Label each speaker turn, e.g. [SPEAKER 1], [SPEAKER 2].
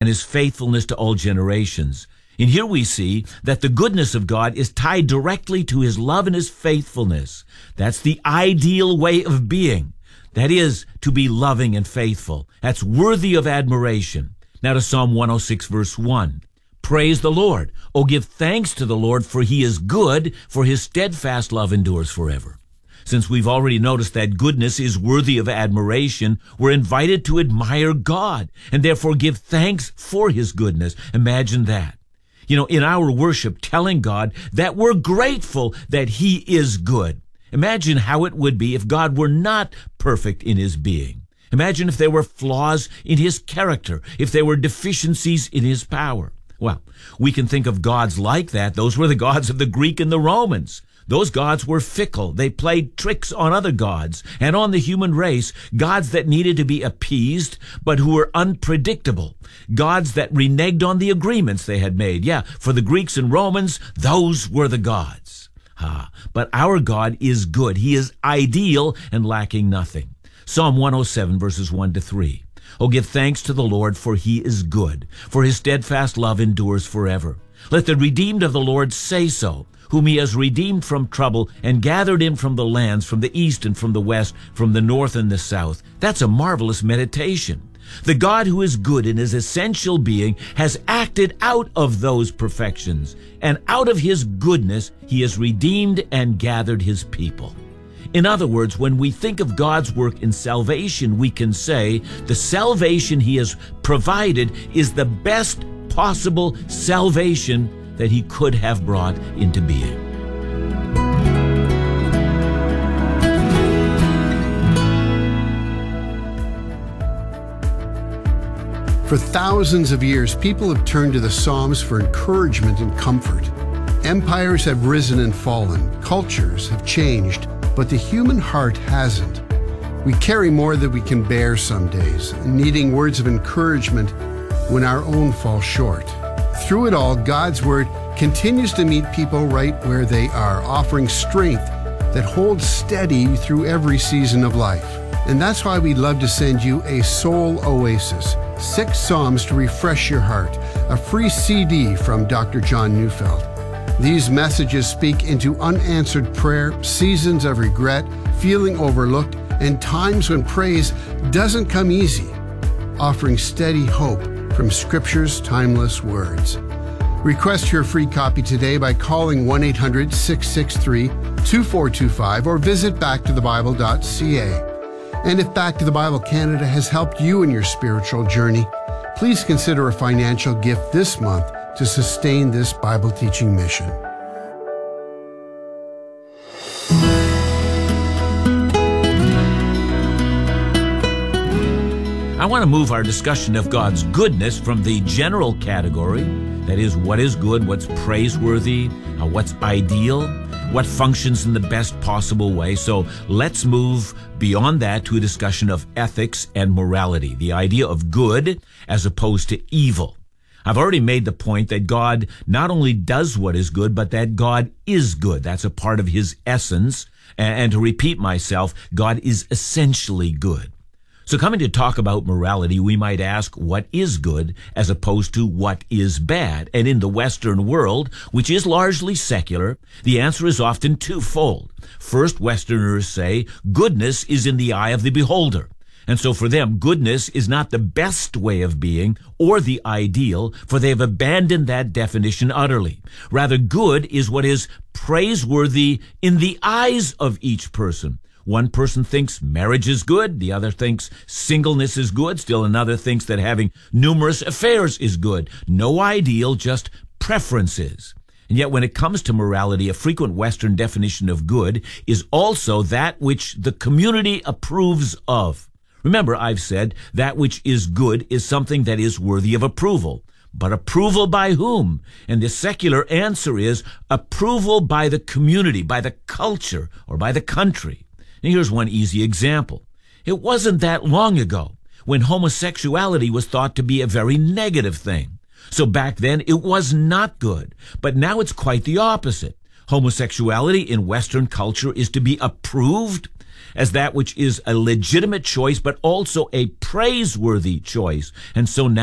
[SPEAKER 1] and his faithfulness to all generations. And here we see that the goodness of God is tied directly to his love and his faithfulness. That's the ideal way of being. That is, to be loving and faithful. That's worthy of admiration. Now to Psalm 106, verse 1. Praise the Lord. Oh, give thanks to the Lord, for he is good, for his steadfast love endures forever. Since we've already noticed that goodness is worthy of admiration, we're invited to admire God and therefore give thanks for his goodness. Imagine that. In our worship, telling God that we're grateful that he is good. Imagine how it would be if God were not perfect in his being. Imagine if there were flaws in his character, if there were deficiencies in his power. Well, we can think of gods like that. Those were the gods of the Greek and the Romans. Those gods were fickle. They played tricks on other gods and on the human race, gods that needed to be appeased, but who were unpredictable, gods that reneged on the agreements they had made. Yeah, for the Greeks and Romans, those were the gods. But our God is good. He is ideal and lacking nothing. Psalm 107, verses 1 to 3. Oh, give thanks to the Lord, for he is good, for his steadfast love endures forever. Let the redeemed of the Lord say so, whom he has redeemed from trouble and gathered in from the lands, from the east and from the west, from the north and the south. That's a marvelous meditation. The God who is good in his essential being has acted out of those perfections, and out of his goodness he has redeemed and gathered his people. In other words, when we think of God's work in salvation, we can say the salvation he has provided is the best possible salvation that he could have brought into being.
[SPEAKER 2] For thousands of years, people have turned to the Psalms for encouragement and comfort. Empires have risen and fallen, cultures have changed, but the human heart hasn't. We carry more than we can bear some days, needing words of encouragement when our own fall short. Through it all, God's Word continues to meet people right where they are, offering strength that holds steady through every season of life. And that's why we'd love to send you a Soul Oasis, 6 Psalms to refresh your heart, a free CD from Dr. John Neufeld. These messages speak into unanswered prayer, seasons of regret, feeling overlooked, and times when praise doesn't come easy, offering steady hope from Scripture's timeless words. Request your free copy today by calling 1-800-663-2425 or visit backtothebible.ca. And if Back to the Bible Canada has helped you in your spiritual journey, please consider a financial gift this month to sustain this Bible teaching mission.
[SPEAKER 1] I want to move our discussion of God's goodness from the general category, that is, what is good, what's praiseworthy, what's ideal, what functions in the best possible way. So let's move beyond that to a discussion of ethics and morality, the idea of good as opposed to evil. I've already made the point that God not only does what is good, but that God is good. That's a part of his essence. And to repeat myself, God is essentially good. So coming to talk about morality, we might ask what is good as opposed to what is bad. And in the Western world, which is largely secular, the answer is often twofold. First, Westerners say goodness is in the eye of the beholder. And so for them, goodness is not the best way of being or the ideal, for they have abandoned that definition utterly. Rather, good is what is praiseworthy in the eyes of each person. One person thinks marriage is good, the other thinks singleness is good, still another thinks that having numerous affairs is good. No ideal, just preferences. And yet when it comes to morality, a frequent Western definition of good is also that which the community approves of. Remember, I've said that which is good is something that is worthy of approval. But approval by whom? And the secular answer is approval by the community, by the culture, or by the country. And here's one easy example. It wasn't that long ago when homosexuality was thought to be a very negative thing. So back then it was not good, but now it's quite the opposite. Homosexuality in Western culture is to be approved as that which is a legitimate choice, but also a praiseworthy choice. And so now